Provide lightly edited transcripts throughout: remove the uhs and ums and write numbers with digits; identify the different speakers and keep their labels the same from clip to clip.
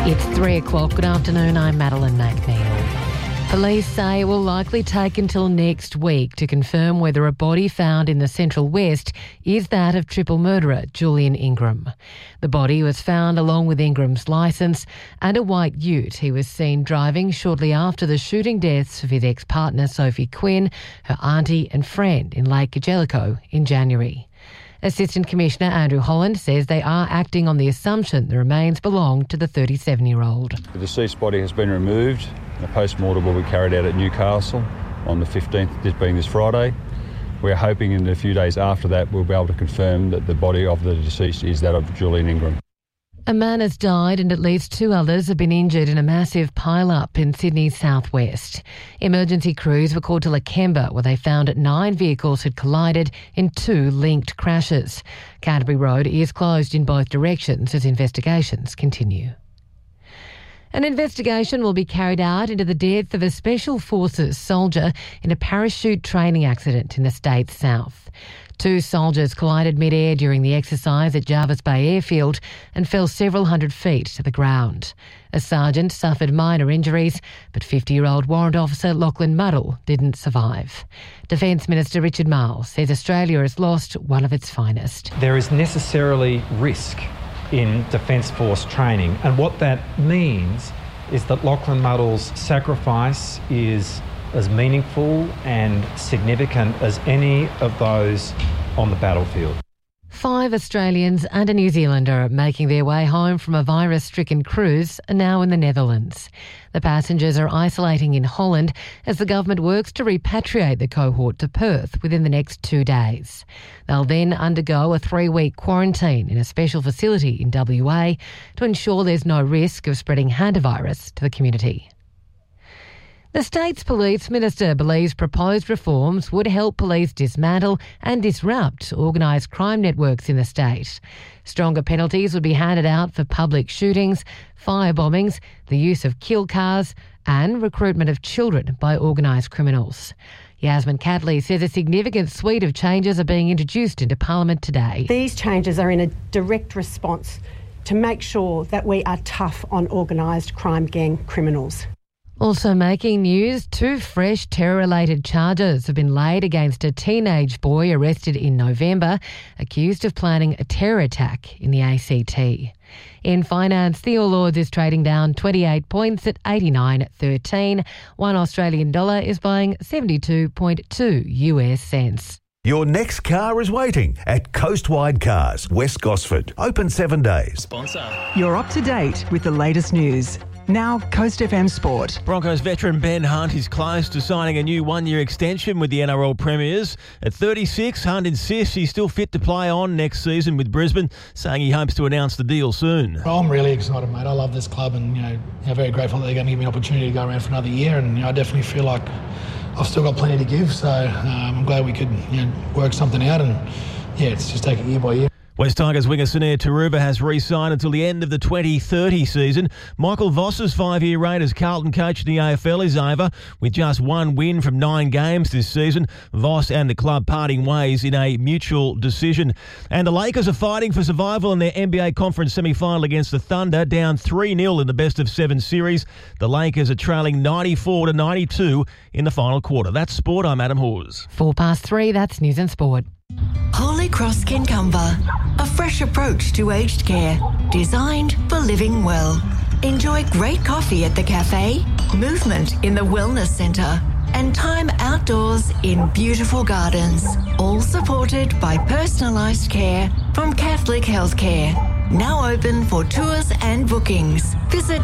Speaker 1: It's 3 o'clock. Good afternoon, I'm Madeline McNeil. Police say it will likely take until next week to confirm whether a body found in the Central West is that of triple murderer Julian Ingram. The body was found along with Ingram's licence and a white ute he was seen driving shortly after the shooting deaths of his ex-partner Sophie Quinn, her auntie and friend in Lake Jellicoe in January. Assistant Commissioner Andrew Holland says they are acting on the assumption the remains belong to the 37-year-old.
Speaker 2: The deceased body has been removed. A post-mortem will be carried out at Newcastle on the 15th, this being this Friday. We're hoping in a few days after that we'll be able to confirm that the body of the deceased is that of Julian Ingram.
Speaker 1: A man has died and at least 2 others have been injured in a massive pile-up in Sydney's southwest. Emergency crews were called to Lakemba where they found 9 vehicles had collided in 2 linked crashes. Canterbury Road is closed in both directions as investigations continue. An investigation will be carried out into the death of a Special Forces soldier in a parachute training accident in the state's south. 2 soldiers collided mid-air during the exercise at Jervis Bay Airfield and fell several hundred feet to the ground. A sergeant suffered minor injuries, but 50-year-old Warrant Officer Lachlan Muddle didn't survive. Defence Minister Richard Marles says Australia has lost one of its finest.
Speaker 3: There is necessarily risk in Defence Force training, and what that means is that Lachlan Muddle's sacrifice is as meaningful and significant as any of those on the battlefield.
Speaker 1: 5 Australians and a New Zealander making their way home from a virus-stricken cruise are now in the Netherlands. The passengers are isolating in Holland as the government works to repatriate the cohort to Perth within the next 2 days. They'll then undergo a 3-week quarantine in a special facility in WA to ensure there's no risk of spreading hantavirus to the community. The state's police minister believes proposed reforms would help police dismantle and disrupt organised crime networks in the state. Stronger penalties would be handed out for public shootings, fire bombings, the use of kill cars and recruitment of children by organised criminals. Yasmin Catley says a significant suite of changes are being introduced into Parliament today.
Speaker 4: These changes are in a direct response to make sure that we are tough on organised crime gang criminals.
Speaker 1: Also making news, 2 fresh terror-related charges have been laid against a teenage boy arrested in November, accused of planning a terror attack in the ACT. In finance, the All Ords is trading down 28 points at 89.13. $1 Australian dollar is buying 72.2 US cents.
Speaker 5: Your next car is waiting at Coastwide Cars, West Gosford. Open 7 days.
Speaker 6: Sponsor.
Speaker 7: You're up to date with the latest news. Now, Coast FM Sport.
Speaker 6: Broncos veteran Ben Hunt is close to signing a new 1-year extension with the NRL Premiers. At 36, Hunt insists he's still fit to play on next season with Brisbane, saying he hopes to announce the deal soon.
Speaker 8: Well, I'm really excited, mate. I love this club and, very grateful that they're going to give me an opportunity to go around for another year, and, I definitely feel like I've still got plenty to give, so I'm glad we could, work something out and, it's just take it year by year.
Speaker 6: West Tigers winger Sunir Taruva has re-signed until the end of the 2030 season. Michael Voss's 5-year reign as Carlton coach in the AFL is over. With just 1 win from 9 games this season, Voss and the club parting ways in a mutual decision. And the Lakers are fighting for survival in their NBA Conference semi-final against the Thunder, down 3-0 in the best-of-7 series. The Lakers are trailing 94-92 in the final quarter. That's sport. I'm Adam Hawes.
Speaker 1: 3:04, that's News and Sport.
Speaker 9: Holy Cross Kincumber, a fresh approach to aged care, designed for living well. Enjoy great coffee at the cafe, movement in the wellness centre, and time outdoors in beautiful gardens, all supported by personalised care from Catholic Healthcare. Now open for tours and bookings. Visit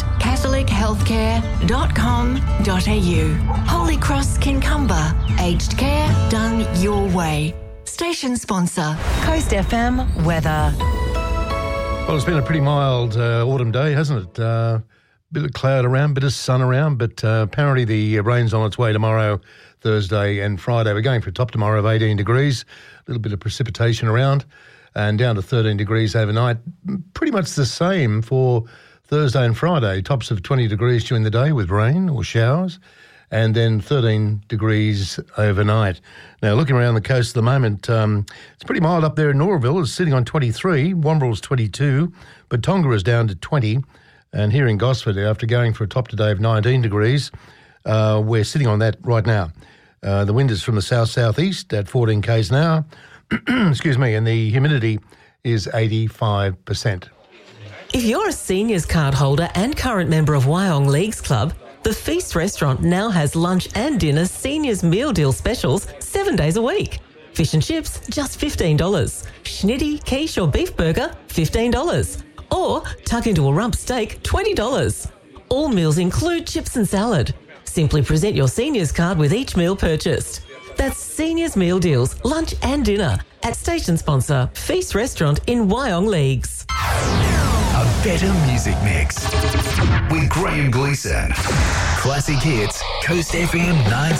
Speaker 9: catholichealthcare.com.au. Holy Cross Kincumber, aged care done your way. Station sponsor, Coast FM weather.
Speaker 10: Well, it's been a pretty mild autumn day, hasn't it? Bit of cloud around, bit of sun around, but apparently the rain's on its way tomorrow, Thursday and Friday. We're going for a top tomorrow of 18 degrees, a little bit of precipitation around, and down to 13 degrees overnight. Pretty much the same for Thursday and Friday, tops of 20 degrees during the day with rain or showers, and then 13 degrees overnight. Now, looking around the coast at the moment, it's pretty mild up there in Norville. It's sitting on 23, Womberl's 22, but Tonga is down to 20, And here in Gosford, after going for a top today of 19 degrees, we're sitting on that right now. The wind is from the south-southeast at 14 k's an hour. Excuse me, and the humidity is 85%.
Speaker 11: If you're a seniors card holder and current member of Wyong Leagues Club, the Feast restaurant now has lunch and dinner seniors meal deal specials 7 days a week. Fish and chips, just $15. Schnitty, quiche or beef burger, $15. Or tuck into a rump steak, $20. All meals include chips and salad. Simply present your seniors card with each meal purchased. That's Seniors Meal Deals, lunch and dinner at station sponsor Feast Restaurant in Wyong Leagues.
Speaker 12: A better music mix with Graham Gleeson. Classic Hits, Coast FM 960.